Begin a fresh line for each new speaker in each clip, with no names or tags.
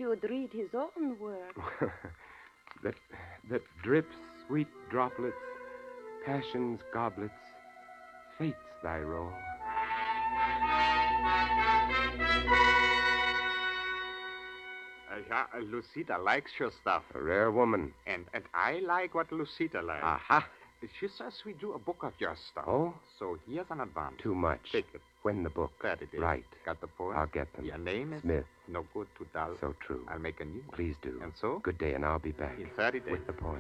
should read his own work.
that drips sweet droplets, passion's goblets, fate's thy role.
Lucita likes your stuff.
A rare woman.
And I like what Lucita likes.
Aha.
She says we do a book of your stuff.
Oh?
So here's an advance.
Too much.
Take it.
When the book?
That it is.
Right.
Got the point?
I'll get them.
Your name is?
Smith.
No good, too dull.
So true.
I'll make a new one.
Please do.
And so?
Good day, and I'll be back.
In 30 days.
With the poem.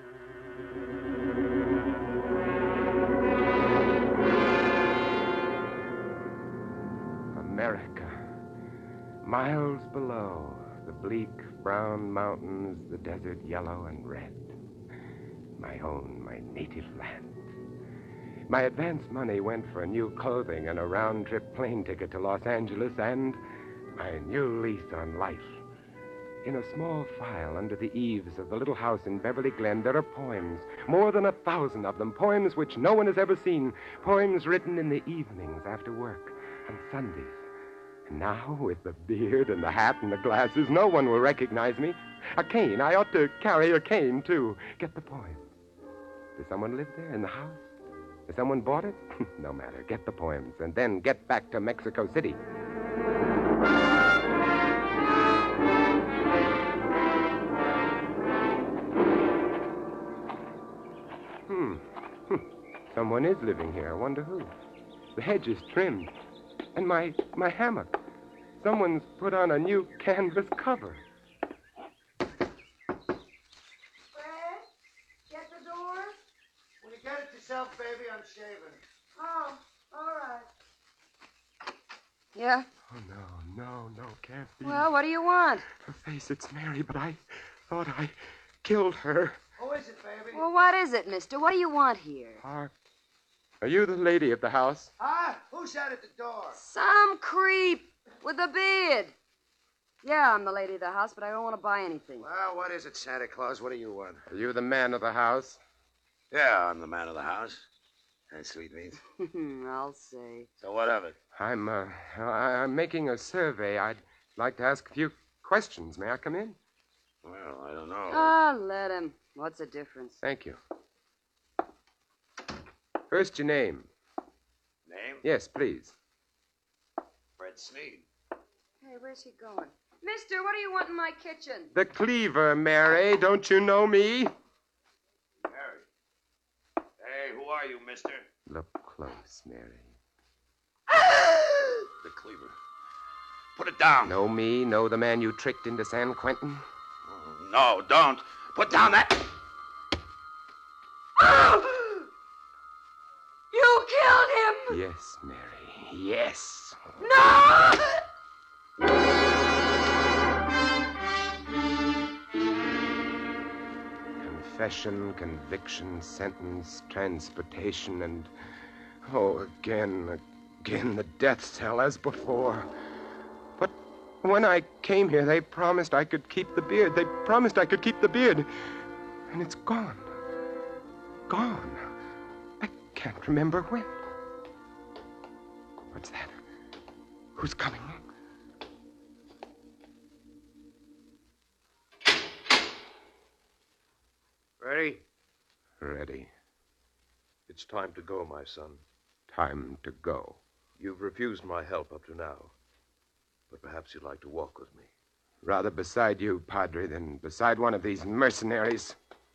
America. Miles below, the bleak brown mountains, the desert yellow and red. My own, my native land. My advance money went for new clothing and a round-trip plane ticket to Los Angeles and my new lease on life. In a small file under the eaves of the little house in Beverly Glen, there are poems, more than 1,000 of them, poems which no one has ever seen, poems written in the evenings after work on Sundays. And now, with the beard and the hat and the glasses, no one will recognize me. A cane. I ought to carry a cane, too. Get the poem. Does someone live there in the house? Has someone bought it? No matter. Get the poems, and then get back to Mexico City. Someone is living here. I wonder who. The hedge is trimmed. And my hammock. Someone's put on a new canvas cover.
Fred, get the door.
When you get it yourself, baby, I'm shaving.
Oh, all right.
Yeah?
Oh, no, can't be.
Well, what do you want?
Her face, it's Mary, but I thought I killed her.
Who is it, baby?
Well, what is it, mister? What do you want here?
Are you the lady of the house?
Huh? Who's that at the door?
Some creep with a beard. Yeah, I'm the lady of the house, but I don't want to buy anything.
Well, what is it, Santa Claus? What do you want?
Are you the man of the house?
Yeah, I'm the man of the house. And sweetmeats.
I'll say.
So what of it?
I'm making a survey. I'd like to ask a few questions. May I come in?
Well, I don't know.
Let him. What's the difference?
Thank you. First, your name.
Name?
Yes, please.
Fred Sneed.
Hey, where's he going? Mister, what do you want in my kitchen?
The cleaver, Mary. Don't you know me?
Mary. Hey, who are you, mister?
Look close, Mary.
The cleaver. Put it down.
Know me? Know the man you tricked into San Quentin?
No, don't. Put down that...
You killed him!
Yes, Mary. Yes.
No!
Confession, conviction, sentence, transportation, and... Oh, again, the death cell as before. But when I came here, they promised I could keep the beard. They promised I could keep the beard. And it's gone. Gone. I can't remember when. What's that? Who's coming?
Ready?
Ready.
It's time to go, my son.
Time to go.
You've refused my help up to now. But perhaps you'd like to walk with me.
Rather beside you, Padre, than beside one of these mercenaries.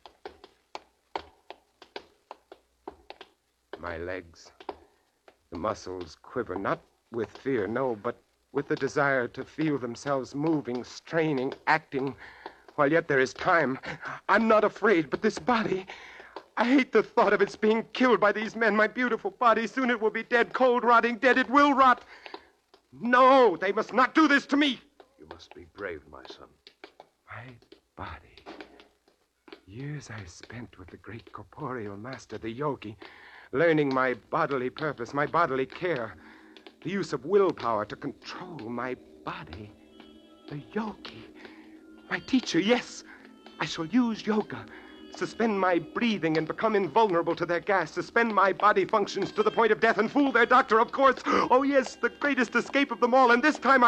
My legs, the muscles quiver, not with fear, no, but with the desire to feel themselves moving, straining, acting, while yet there is time. I'm not afraid, but this body, I hate the thought of its being killed by these men. My beautiful body, soon it will be dead, cold, rotting, dead. It will rot. No, they must not do this to me.
You must be brave, my son.
My body. Years I spent with the great corporeal master, the yogi, learning my bodily purpose, my bodily care, the use of willpower to control my body. The yogi. My teacher, yes. I shall use yoga. Suspend my breathing and become invulnerable to their gas. Suspend my body functions to the point of death and fool their doctor, of course. Oh, yes, the greatest escape of them all. And this time